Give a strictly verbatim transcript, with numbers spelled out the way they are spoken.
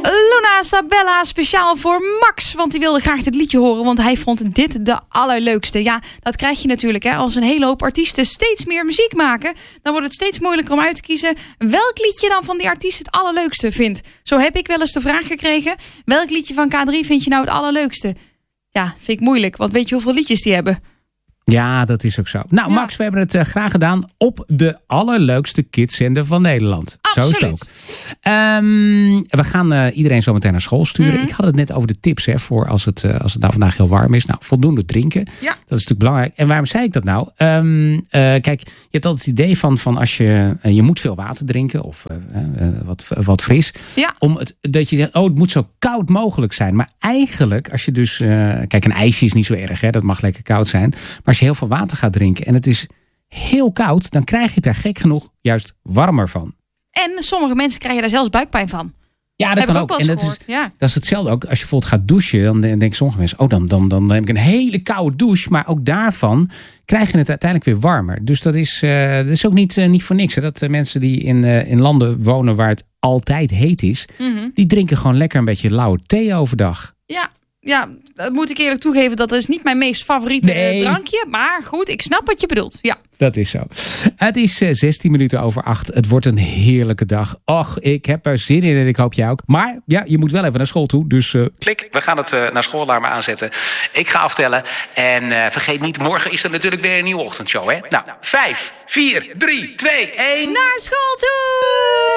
Luna Sabella speciaal voor Max. Want die wilde graag dit liedje horen. Want hij vond dit de allerleukste. Ja, dat krijg je natuurlijk. Hè. Als een hele hoop artiesten steeds meer muziek maken, dan wordt het steeds moeilijker om uit te kiezen welk liedje dan van die artiest het allerleukste vindt. Zo heb ik wel eens de vraag gekregen: welk liedje van K drie vind je nou het allerleukste? Ja, vind ik moeilijk. Want weet je hoeveel liedjes die hebben? Ja, dat is ook zo. Nou, ja. Max, we hebben het uh, graag gedaan op de allerleukste kidszender van Nederland. Absoluut. Zo is het ook. Um, we gaan uh, iedereen zo meteen naar school sturen. Mm-hmm. Ik had het net over de tips hè, voor als het, uh, als het nou vandaag heel warm is. Nou, voldoende drinken. Ja. Dat is natuurlijk belangrijk. En waarom zei ik dat nou? Um, uh, kijk, je hebt altijd het idee van, van als je... Uh, je moet veel water drinken of uh, uh, wat, wat fris. Ja. Om het, dat je zegt, oh, het moet zo koud mogelijk zijn. Maar eigenlijk, als je dus... Uh, kijk, een ijsje is niet zo erg, hè. Dat mag lekker koud zijn. Maar als je heel veel water gaat drinken en het is heel koud, dan krijg je het er gek genoeg juist warmer van. En sommige mensen krijgen daar zelfs buikpijn van. Ja, dat heb kan ik ook. ook wel eens en gehoord. Dat is, ja. dat is hetzelfde ook. Als je bijvoorbeeld gaat douchen, dan denken sommige mensen, oh, dan, dan, dan heb ik een hele koude douche. Maar ook daarvan krijg je het uiteindelijk weer warmer. Dus dat is, uh, dat is ook niet, uh, niet voor niks. Hè? Dat uh, mensen die in, uh, in landen wonen waar het altijd heet is, mm-hmm. die drinken gewoon lekker een beetje lauwe thee overdag. Ja. Ja, dat moet ik eerlijk toegeven. Dat is niet mijn meest favoriete nee. drankje. Maar goed, ik snap wat je bedoelt. Ja. Dat is zo. Het is uh, zestien minuten over acht. Het wordt een heerlijke dag. Och, ik heb er zin in en ik hoop jij ook. Maar ja, je moet wel even naar school toe. Dus uh, klik, we gaan het uh, naar schoolalarm aanzetten. Ik ga aftellen. En uh, vergeet niet, morgen is er natuurlijk weer een nieuwe ochtendshow. Hè? Nou, vijf, vier, drie, twee, één. Naar school toe!